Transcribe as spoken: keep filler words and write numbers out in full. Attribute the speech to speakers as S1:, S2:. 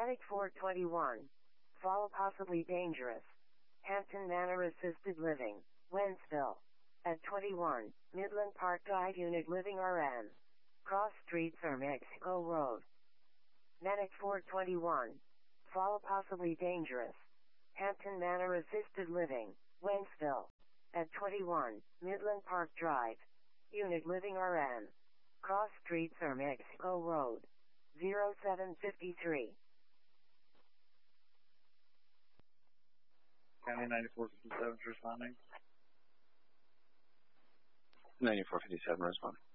S1: Medic four twenty-one. Fall possibly dangerous. Hampton Manor Assisted Living, Wentzville. At twenty-one, Midland Park Drive Unit Living R N. Cross Streets or Mexico Road. Medic four twenty-one. Fall possibly dangerous. Hampton Manor Assisted Living, Wentzville. At twenty-one, Midland Park Drive. Unit Living R N. Cross Streets or Mexico Road. zero seven five three.
S2: County ninety-four fifty-seven responding.
S3: ninety-four fifty-seven responding.